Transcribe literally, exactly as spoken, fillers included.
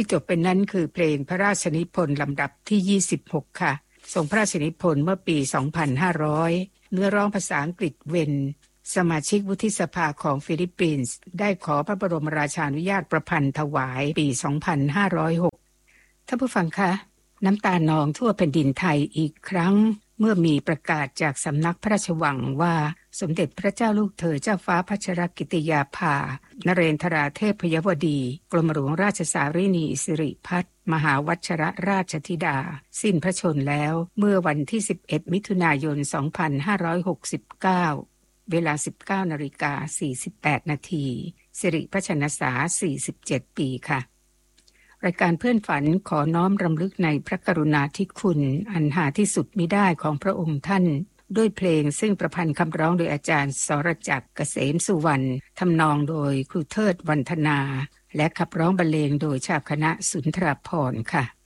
ที่จบเป็นนั้นคือเพลงพระราชนิพนธ์ลำดับที่ยี่สิบหกค่ะทรงพระราชนิพนธ์เมื่อปีสองพันห้าร้อยเนื้อร้องภาษาอังกฤษเวนสมาชิกวุฒิสภาของฟิลิปปินส์ได้ขอพระบรมราชานุญาตประพันธ์ถวายปีสองพันห้าร้อยหกท่านผู้ฟังคะน้ำตานองทั่วแผ่นดินไทยอีกครั้งเมื่อมีประกาศจากสำนักพระราชวังว่าสมเด็จพระเจ้าลูกเธอเจ้าฟ้าพัชรกิติยาภานเรนทราเทพยวดีกรมหลวงราชสารินีสิริพัฒน์มหาวัชรราชธิดาสิ้นพระชนม์แล้วเมื่อวันที่สิบเอ็ดมิถุนายนสองพันห้าร้อยหกสิบเก้าเวลา สิบเก้านาฬิกาสี่สิบแปดนาทีสิริพระชนษาสี่สิบเจ็ดปีค่ะรายการเพื่อนฝันขอน้อมรำลึกในพระกรุณาธิคุณอันหาที่สุดมิได้ของพระองค์ท่านด้วยเพลงซึ่งประพันธ์คำร้องโดยอาจารย์สรจักรเกษมสุวรรณทำนองโดยครูเทิดวรรธนาและขับร้องบรรเลงโดยชาวคณะสุนทรภรณ์ค่ะ